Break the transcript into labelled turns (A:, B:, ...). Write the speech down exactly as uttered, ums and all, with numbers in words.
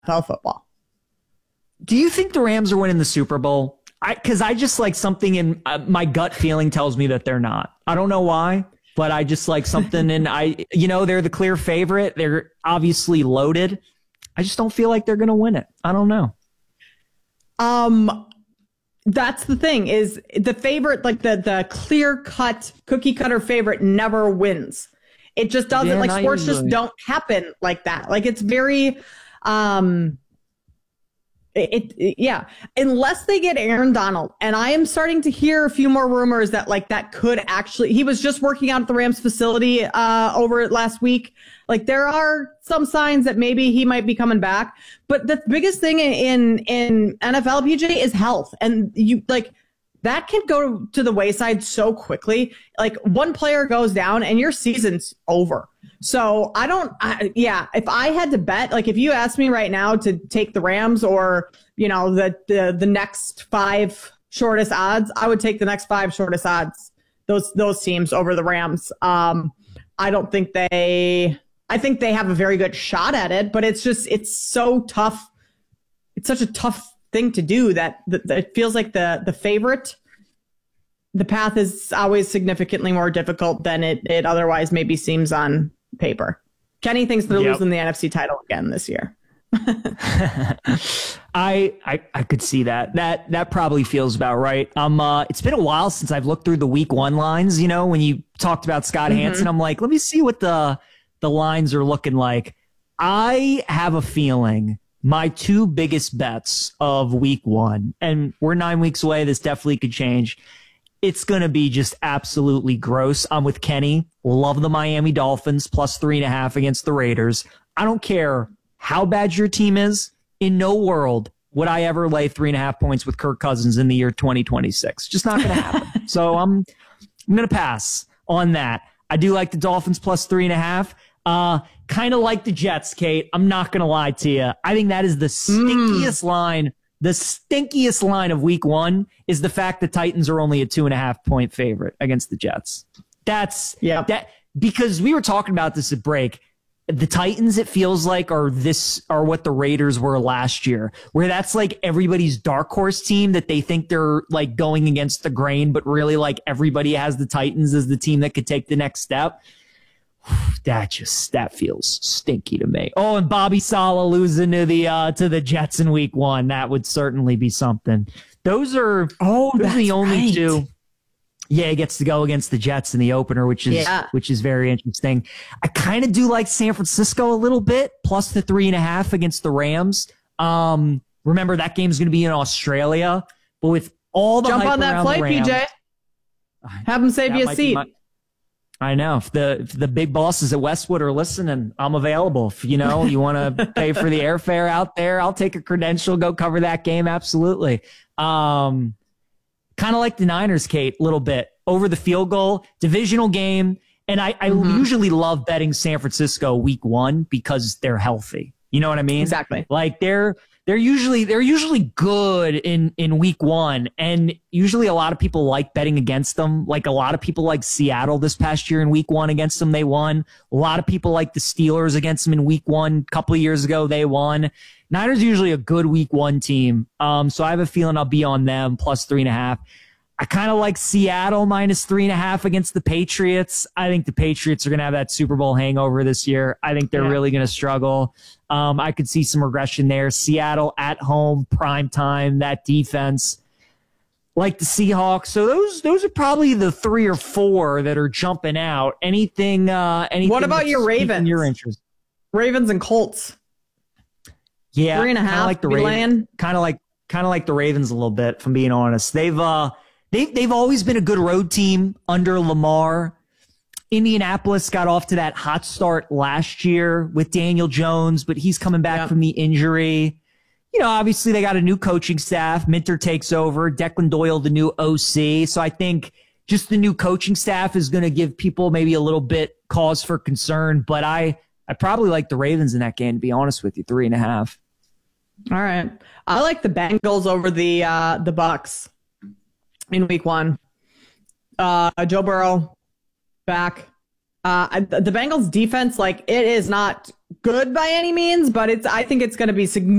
A: F L football.
B: Do you think the Rams are winning the Super Bowl? I because I just like something in uh, my gut feeling tells me that they're not. I don't know why, but I just like something and I, you know, they're the clear favorite. They're obviously loaded. I just don't feel like they're going to win it. I don't know.
A: Um, that's the thing is the favorite, like the, the clear cut cookie cutter favorite never wins. It just doesn't yeah, like sports usually. Just don't happen like that. Like it's very, um, It, it yeah, unless they get Aaron Donald, and I am starting to hear a few more rumors that like that could actually. He was just working out at the Rams facility uh, over last week. Like there are some signs that maybe he might be coming back. But the biggest thing in in N F L, P J, is health, and you like that can go to the wayside so quickly. Like one player goes down, and your season's over. So I don't, I, yeah, if I had to bet, like if you asked me right now to take the Rams or, you know, the, the, the next five shortest odds, I would take the next five shortest odds, those, those teams over the Rams. Um, I don't think they, I think they have a very good shot at it, but it's just, it's so tough. It's such a tough thing to do that, that, that it feels like the, the favorite, the path is always significantly more difficult than it, it otherwise maybe seems on paper. Kenny thinks they're yep. losing the N F C title again this year.
B: I, I I could see that. That that probably feels about right. Um, uh, it's been a while since I've looked through the week one lines. You know, when you talked about Scott mm-hmm. Hansen, I'm like, let me see what the the lines are looking like. I have a feeling my two biggest bets of week one, and we're nine weeks away. This definitely could change. It's going to be just absolutely gross. I'm with Kenny. Love the Miami Dolphins plus three and a half against the Raiders. I don't care how bad your team is. In no world would I ever lay three and a half points with Kirk Cousins in the year twenty twenty-six. Just not going to happen. So I'm, I'm going to pass on that. I do like the Dolphins plus three and a half. Uh, kind of like the Jets, Kate. I'm not going to lie to you. I think that is the stinkiest mm. line. The stinkiest line of week one is the fact the Titans are only a two and a half point favorite against the Jets. That's yeah. That because we were talking about this at break. The Titans, it feels like, are this are what the Raiders were last year, where that's like everybody's dark horse team that they think they're like going against the grain, but really like everybody has the Titans as the team that could take the next step. That just that feels stinky to me. Oh, and Bobby Saleh losing to the uh, to the Jets in week one. That would certainly be something. Those are oh, those are the only right. two. Yeah, he gets to go against the Jets in the opener, which is yeah. which is very interesting. I kind of do like San Francisco a little bit, plus the three and a half against the Rams. Um, remember that game's going to be in Australia, but with all the
A: jump
B: hype
A: on that flight,
B: Rams,
A: P J. Have them save you a seat.
B: My, I know. If the if the big bosses at Westwood are listening, I'm available. If, you know, you want to pay for the airfare out there, I'll take a credential, go cover that game. Absolutely. Um, kind of like the Niners, Kate, a little bit. Over the field goal, divisional game. And I, I mm-hmm. usually love betting San Francisco week one because they're healthy. You know what I mean?
A: Exactly.
B: Like they're they're usually they're usually good in, in week one. And usually a lot of people like betting against them. Like a lot of people like Seattle this past year in week one against them, they won. A lot of people like the Steelers against them in week one. A couple of years ago, they won. Niners are usually a good week one team. Um, so I have a feeling I'll be on them plus three and a half. I kind of like Seattle minus three and a half against the Patriots. I think the Patriots are going to have that Super Bowl hangover this year. I think they're yeah. really going to struggle. Um, I could see some regression there. Seattle at home, prime time, that defense. Like the Seahawks. So those those are probably the three or four that are jumping out. Anything? Uh, anything
A: what about your Ravens?
B: Your interest?
A: Ravens and Colts.
B: Yeah,
A: three and a half.
B: Like the Ravens. Kind of like kind of like the Ravens a little bit. If I'm being honest, they've uh. They've, they've always been a good road team under Lamar. Indianapolis got off to that hot start last year with Daniel Jones, but he's coming back yeah. from the injury. You know, obviously they got a new coaching staff. Minter takes over. Declan Doyle, the new O C. So I think just the new coaching staff is going to give people maybe a little bit cause for concern. But I, I probably like the Ravens in that game, to be honest with you, three and a half.
A: All right. I like the Bengals over the uh, the Bucks. In week one, uh, Joe Burrow back. Uh, the Bengals defense, like, it is not good by any means, but it's, I think it's going to be significant.